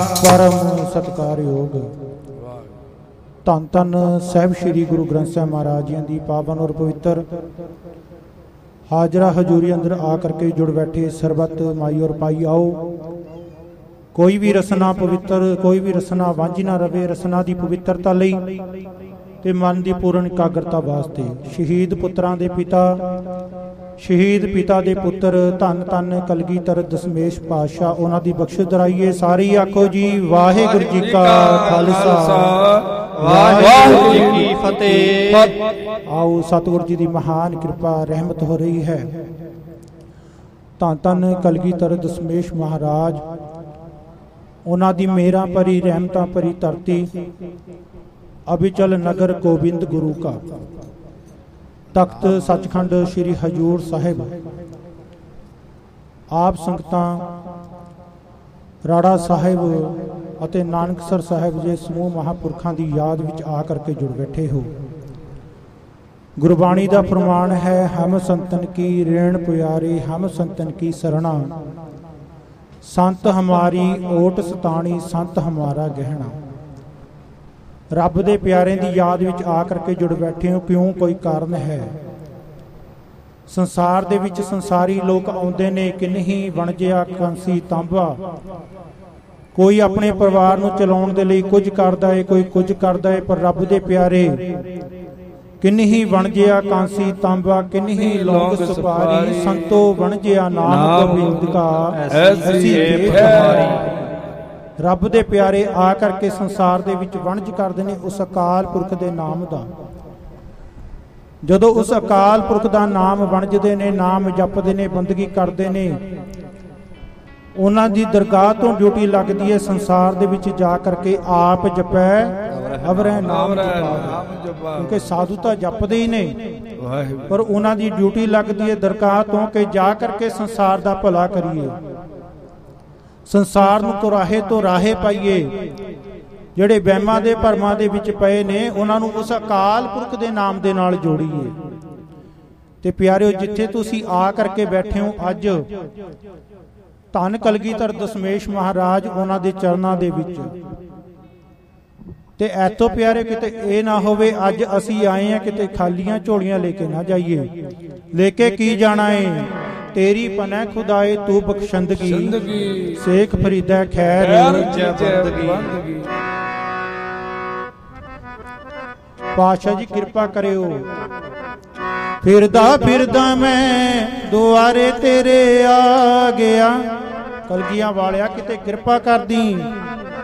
परम सत्कारयोग धन धन साहिब श्री गुरु ग्रंथ साहिब महाराज जी की पावन और पवित्र हाजरा हजूरी अंदर आ करके जुड़ बैठे सरबत माई और पाई आओ। कोई भी रसना पवित्र, कोई भी रसना वांझी ना रवे। रसना की पवित्रता लई ते मन की पूर्ण एकाग्रता वास्ते शहीद पुत्रां दे पिता, शहीद पिता दे पुत्र धन धन कलगीधर दशमेश पातशाह उन्हां दी बख्शिश दराइए। सारी आखो जी वाहिगुरू जी का खालसा वाहिगुरू जी की फतेह। आओ सतगुरु जी की महान कृपा रहमत हो रही है। धन धन कलगीधर दशमेश महाराज उन्हां दी मेहरां भरी रहमतां भरी धरती अबिचल नगर गोबिंद गुरु का तख्त सचखंड श्री हजूर साहिब आप संगतां राड़ा साहिब ਅਤੇ ਨਾਨਕਸਰ ਸਾਹਿਬ जे समूह महापुरखों की याद विच आ करके जुड़ बैठे हो। गुरबाणी का प्रमाण है हम संतन की रेण प्यारे, हम संतन की सरना, संत हमारी ओट सतानी, संत हमारा गहना। रब दे प्यारे की याद विच आ करके जुड़ बैठे हो। क्यों? कोई कारण है। संसार दे विच संसारी लोग आउंदे ने, किन्ही वणजिया कांसी तांबा। कोई अपने परिवार नूं चलाउण दे लई कुछ करदा है, कोई कुछ करदा है, पर रब दे प्यारे किन्ही वणजिया कांसी तांबा, किन्ही लोग सुपारी, संतो वणजिया नाम गोबिंद का ऐसी भेंट हमारी। रब दे प्यारे आ करके संसार दे विच वणज करदे ने उस अकाल पुरख दे नाम दा। जदों उस अकाल पुरख दा नाम वणजदे ने, नाम जपदे ने, बंदगी करदे ने, उन्हां दी दरगाह तो ड्यूटी लगदी है संसार दे विच जा करके आप जपै अवरै नाम जपा। क्योंकि साधु तां जपदे ही ने, पर उन्हां दी ड्यूटी लगदी है दरगाह तो कि जा करके संसार दा भला करिए, संसार नूं कुराहे तो राहे पाइए। ਜਿਹੜੇ ਵਹਿਮਾਂ ਦੇ ਭਰਮਾਂ ਦੇ ਵਿੱਚ ਪਏ ਨੇ ਉਹਨਾਂ ਨੂੰ ਉਸ ਅਕਾਲ ਪੁਰਖ ਦੇ ਨਾਮ ਦੇ ਨਾਲ ਜੋੜੀਏ। ਤੇ ਪਿਆਰਿਓ, ਜਿੱਥੇ ਤੁਸੀਂ ਆ ਕਰਕੇ ਬੈਠੇ ਹੋ ਅੱਜ, ਧੰਨ ਕਲਗੀਧਰ ਦਸ਼ਮੇਸ਼ ਮਹਾਰਾਜ ਉਹਨਾਂ ਦੇ ਚਰਨਾਂ ਦੇ ਵਿੱਚ। ਤੇ ਐਤੋਂ ਪਿਆਰੇ ਕਿਤੇ ਇਹ ਨਾ ਹੋਵੇ ਅੱਜ ਅਸੀਂ ਆਏ ਆ ਕਿਤੇ ਖਾਲੀਆਂ ਝੋਲੀਆਂ ਲੈ ਕੇ ਨਾ ਜਾਈਏ। ਲੈ ਕੇ ਕੀ ਜਾਣਾ ਏ? तेरी पनै खुदाए तू बख्शंदगी, शेख फरीदा खैर बंदगी। पातशाह जी कृपा करियो। फिरदा फिरदा मैं दुआरे तेरे आ गया। कलगियां वालिया किते कृपा कर दी।